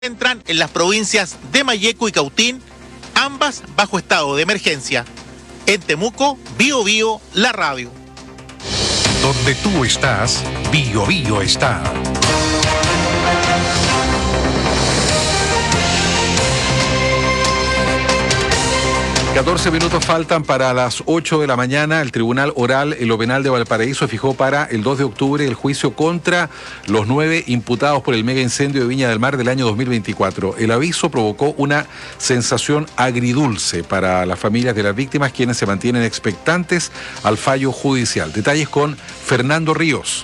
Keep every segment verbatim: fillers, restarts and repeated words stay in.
Entran en las provincias de Malleco y Cautín, ambas bajo estado de emergencia. En Temuco, Bío Bío, la radio. Donde tú estás, Bío Bío está. catorce minutos faltan para las ocho de la mañana. El Tribunal Oral en lo Penal de Valparaíso fijó para el dos de octubre el juicio contra los nueve imputados por el mega incendio de Viña del Mar del año dos mil veinticuatro. El aviso provocó una sensación agridulce para las familias de las víctimas, quienes se mantienen expectantes al fallo judicial. Detalles con Fernando Ríos.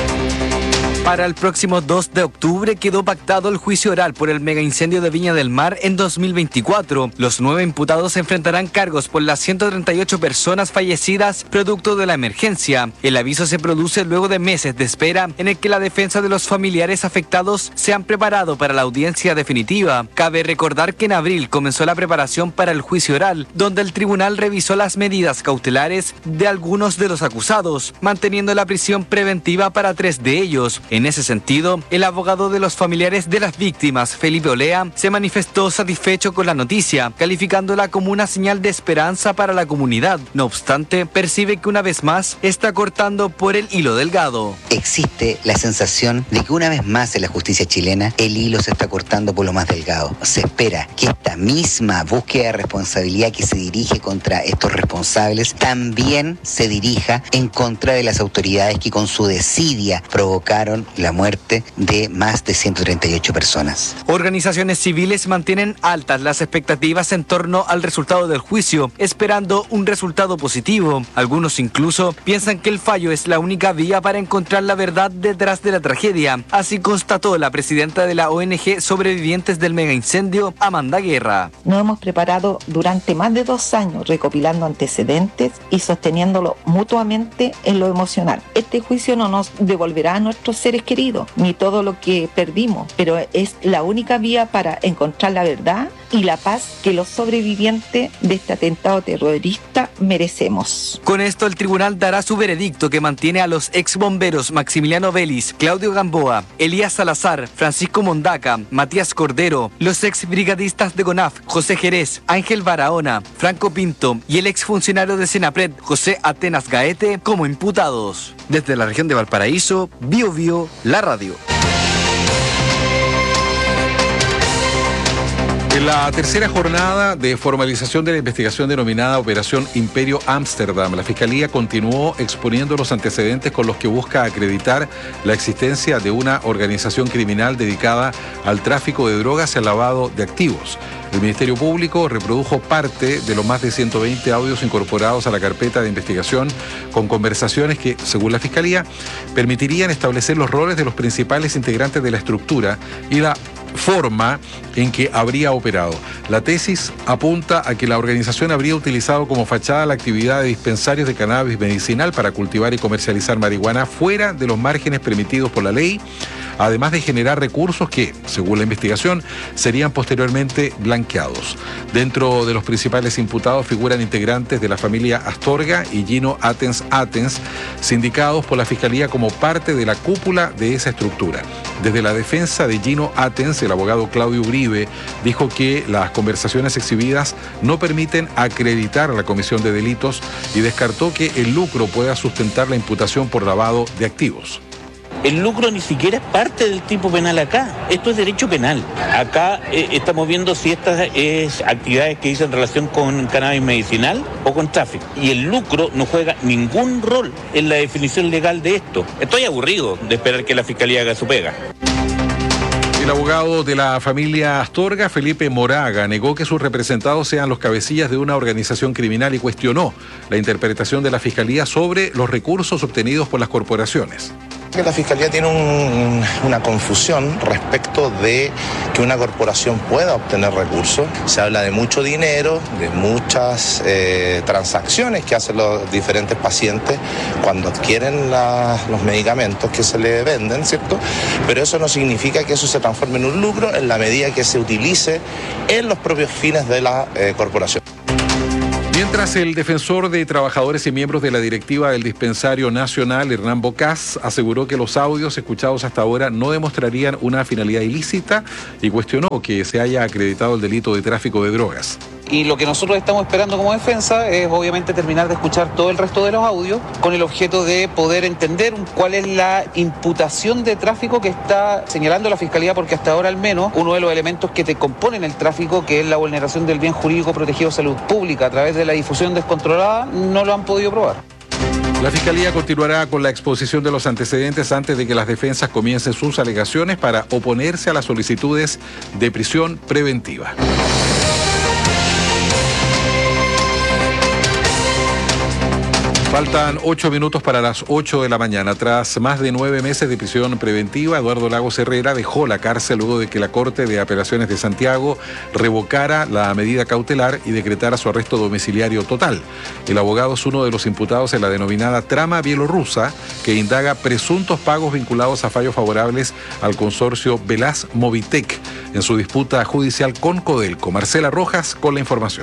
Para el próximo dos de octubre quedó pactado el juicio oral por el mega incendio de Viña del Mar en dos mil veinticuatro. Los nueve imputados enfrentarán cargos por las ciento treinta y ocho personas fallecidas producto de la emergencia. El aviso se produce luego de meses de espera en el que la defensa de los familiares afectados se han preparado para la audiencia definitiva. Cabe recordar que en abril comenzó la preparación para el juicio oral, donde el tribunal revisó las medidas cautelares de algunos de los acusados, manteniendo la prisión preventiva para tres de ellos. En ese sentido, el abogado de los familiares de las víctimas, Felipe Olea, se manifestó satisfecho con la noticia, calificándola como una señal de esperanza para la comunidad. No obstante, percibe que una vez más está cortando por el hilo delgado. Existe la sensación de que una vez más en la justicia chilena el hilo se está cortando por lo más delgado. Se espera que esta misma búsqueda de responsabilidad que se dirige contra estos responsables también se dirija en contra de las autoridades que con su desidia provocaron la muerte de más de ciento treinta y ocho personas. Organizaciones civiles mantienen altas las expectativas en torno al resultado del juicio, esperando un resultado positivo. Algunos incluso piensan que el fallo es la única vía para encontrar la verdad detrás de la tragedia. Así constató la presidenta de la O N G Sobrevivientes del Mega Incendio, Amanda Guerra. Nos hemos preparado durante más de dos años recopilando antecedentes y sosteniéndolo mutuamente en lo emocional. Este juicio no nos devolverá a nuestros seres queridos, ni todo lo que perdimos, pero es la única vía para encontrar la verdad y la paz que los sobrevivientes de este atentado terrorista merecemos. Con esto el tribunal dará su veredicto, que mantiene a los ex bomberos Maximiliano Vélez, Claudio Gamboa, Elías Salazar, Francisco Mondaca, Matías Cordero, los ex brigadistas de CONAF, José Jerez, Ángel Barahona, Franco Pinto y el ex funcionario de Senapred, José Atenas Gaete, como imputados. Desde la región de Valparaíso, Bío Bío, la radio. En la tercera jornada de formalización de la investigación denominada Operación Imperio Ámsterdam, la Fiscalía continuó exponiendo los antecedentes con los que busca acreditar la existencia de una organización criminal dedicada al tráfico de drogas y al lavado de activos. El Ministerio Público reprodujo parte de los más de ciento veinte audios incorporados a la carpeta de investigación con conversaciones que, según la Fiscalía, permitirían establecer los roles de los principales integrantes de la estructura y la forma en que habría operado. La tesis apunta a que la organización habría utilizado como fachada la actividad de dispensarios de cannabis medicinal para cultivar y comercializar marihuana fuera de los márgenes permitidos por la ley, además de generar recursos que, según la investigación, serían posteriormente blanqueados. Dentro de los principales imputados figuran integrantes de la familia Astorga y Gino Atens Atens, sindicados por la Fiscalía como parte de la cúpula de esa estructura. Desde la defensa de Gino Atens, el abogado Claudio Uribe dijo que las conversaciones exhibidas no permiten acreditar la comisión de delitos y descartó que el lucro pueda sustentar la imputación por lavado de activos. El lucro ni siquiera es parte del tipo penal acá. Esto es derecho penal. Acá eh, estamos viendo si estas es actividades que dicen relación con cannabis medicinal o con tráfico. Y el lucro no juega ningún rol en la definición legal de esto. Estoy aburrido de esperar que la Fiscalía haga su pega. El abogado de la familia Astorga, Felipe Moraga, negó que sus representados sean los cabecillas de una organización criminal y cuestionó la interpretación de la Fiscalía sobre los recursos obtenidos por las corporaciones. Que la Fiscalía tiene un, una confusión respecto de que una corporación pueda obtener recursos. Se habla de mucho dinero, de muchas eh, transacciones que hacen los diferentes pacientes cuando adquieren la, los medicamentos que se les venden, ¿cierto? Pero eso no significa que eso se transforme en un lucro en la medida que se utilice en los propios fines de la eh, corporación. Mientras, el defensor de trabajadores y miembros de la directiva del Dispensario Nacional, Hernán Bocás, aseguró que los audios escuchados hasta ahora no demostrarían una finalidad ilícita y cuestionó que se haya acreditado el delito de tráfico de drogas. Y lo que nosotros estamos esperando como defensa es obviamente terminar de escuchar todo el resto de los audios con el objeto de poder entender cuál es la imputación de tráfico que está señalando la Fiscalía, porque hasta ahora al menos uno de los elementos que te componen el tráfico, que es la vulneración del bien jurídico protegido de salud pública a través de la difusión descontrolada, no lo han podido probar. La Fiscalía continuará con la exposición de los antecedentes antes de que las defensas comiencen sus alegaciones para oponerse a las solicitudes de prisión preventiva. Faltan ocho minutos para las ocho de la mañana. Tras más de nueve meses de prisión preventiva, Eduardo Lagos Herrera dejó la cárcel luego de que la Corte de Apelaciones de Santiago revocara la medida cautelar y decretara su arresto domiciliario total. El abogado es uno de los imputados en la denominada trama bielorrusa, que indaga presuntos pagos vinculados a fallos favorables al consorcio Velaz Movitec en su disputa judicial con Codelco. Marcela Rojas con la información.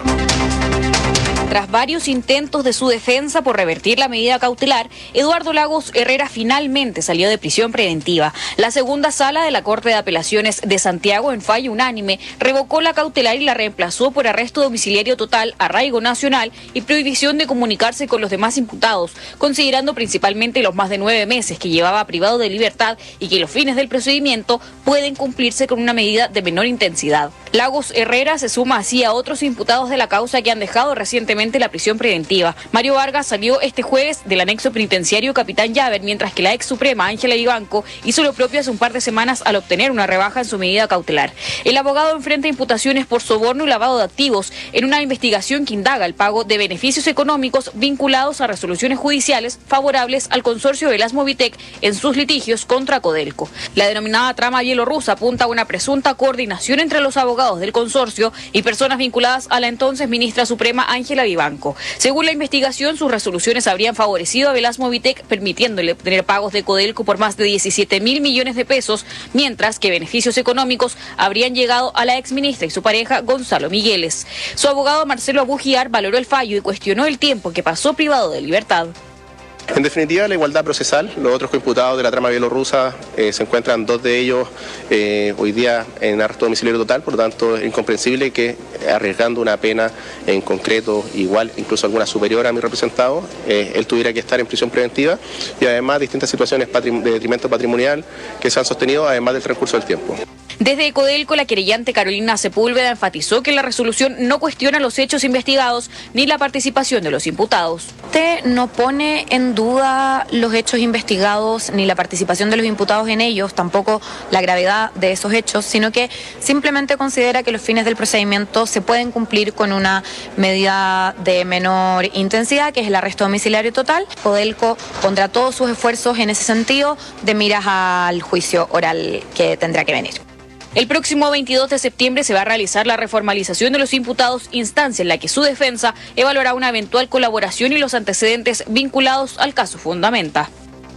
Tras varios intentos de su defensa por revertir la medida cautelar, Eduardo Lagos Herrera finalmente salió de prisión preventiva. La segunda sala de la Corte de Apelaciones de Santiago, en fallo unánime, revocó la cautelar y la reemplazó por arresto domiciliario total, arraigo nacional y prohibición de comunicarse con los demás imputados, considerando principalmente los más de nueve meses que llevaba privado de libertad y que los fines del procedimiento pueden cumplirse con una medida de menor intensidad. Lagos Herrera se suma así a otros imputados de la causa que han dejado recientemente la prisión preventiva. Mario Vargas salió este jueves del anexo penitenciario Capitán Llaver, mientras que la ex suprema Ángela Vivanco hizo lo propio hace un par de semanas al obtener una rebaja en su medida cautelar. El abogado enfrenta imputaciones por soborno y lavado de activos en una investigación que indaga el pago de beneficios económicos vinculados a resoluciones judiciales favorables al consorcio Velaz Movitec en sus litigios contra Codelco. La denominada trama bielorrusa apunta a una presunta coordinación entre los abogados del consorcio y personas vinculadas a la entonces ministra suprema Ángela Vivanco. Según la investigación, sus resoluciones habrían favorecido a Velaz Movitec, permitiéndole obtener pagos de Codelco por más de diecisiete mil millones de pesos, mientras que beneficios económicos habrían llegado a la exministra y su pareja Gonzalo Migueles. Su abogado Marcelo Abugiar valoró el fallo y cuestionó el tiempo que pasó privado de libertad. En definitiva, la igualdad procesal. Los otros coimputados de la trama bielorrusa eh, se encuentran dos de ellos eh, hoy día en arresto domiciliario total, por lo tanto es incomprensible que arriesgando una pena en concreto igual, incluso alguna superior a mi representado, eh, él tuviera que estar en prisión preventiva y además distintas situaciones patrim- de detrimento patrimonial que se han sostenido además del transcurso del tiempo. Desde Codelco, la querellante Carolina Sepúlveda enfatizó que la resolución no cuestiona los hechos investigados ni la participación de los imputados. Usted no pone en duda los hechos investigados ni la participación de los imputados en ellos, tampoco la gravedad de esos hechos, sino que simplemente considera que los fines del procedimiento se pueden cumplir con una medida de menor intensidad, que es el arresto domiciliario total. Codelco pondrá todos sus esfuerzos en ese sentido de miras al juicio oral que tendrá que venir. El próximo veintidós de septiembre se va a realizar la reformalización de los imputados, instancia en la que su defensa evaluará una eventual colaboración y los antecedentes vinculados al caso Fundamenta.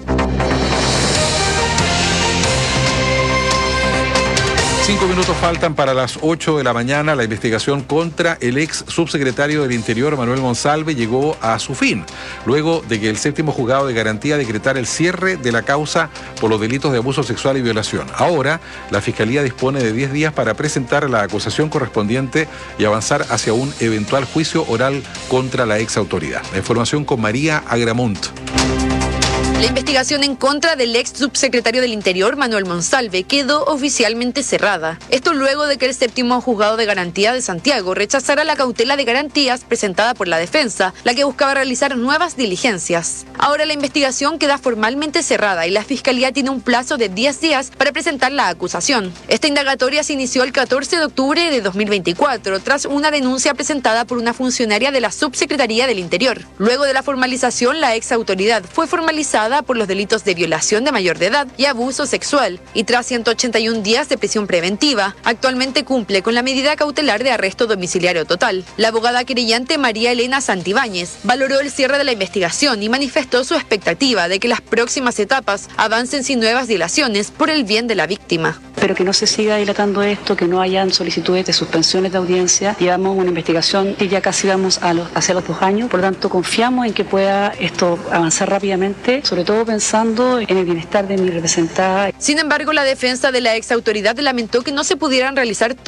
Cinco minutos faltan para las ocho de la mañana. La investigación contra el ex subsecretario del Interior, Manuel Monsalve, llegó a su fin, luego de que el séptimo juzgado de garantía decretara el cierre de la causa por los delitos de abuso sexual y violación. Ahora, la Fiscalía dispone de diez días para presentar la acusación correspondiente y avanzar hacia un eventual juicio oral contra la ex autoridad. La información con María Agramont. La investigación en contra del ex subsecretario del Interior, Manuel Monsalve, quedó oficialmente cerrada. Esto luego de que el séptimo juzgado de garantía de Santiago rechazara la cautela de garantías presentada por la defensa, la que buscaba realizar nuevas diligencias. Ahora la investigación queda formalmente cerrada y la Fiscalía tiene un plazo de diez días para presentar la acusación. Esta indagatoria se inició el catorce de octubre de dos mil veinticuatro, tras una denuncia presentada por una funcionaria de la Subsecretaría del Interior. Luego de la formalización, la ex autoridad fue formalizada por los delitos de violación de mayor de edad y abuso sexual, y tras ciento ochenta y un días de prisión preventiva, actualmente cumple con la medida cautelar de arresto domiciliario total. La abogada querellante María Elena Santibáñez valoró el cierre de la investigación y manifestó su expectativa de que las próximas etapas avancen sin nuevas dilaciones por el bien de la víctima. pero que no se siga dilatando esto, que no hayan solicitudes de suspensiones de audiencia. Llevamos una investigación y ya casi vamos a los, hacia los dos años, por lo tanto confiamos en que pueda esto avanzar rápidamente, sobre todo pensando en el bienestar de mi representada. Sin embargo, la defensa de la ex autoridad lamentó que no se pudieran realizar